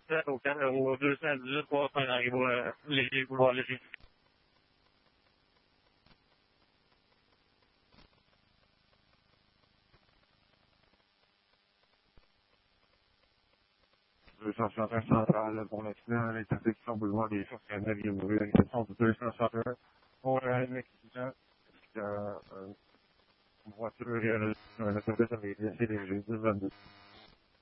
au 218 pour faire arriver les couloirs légers. Le 261 central pour l'accident, l'intersection boulevard des Sources Canal, il y a eu une question de 261 pour un accident. Une voiture et un autobus avec des légers du 22.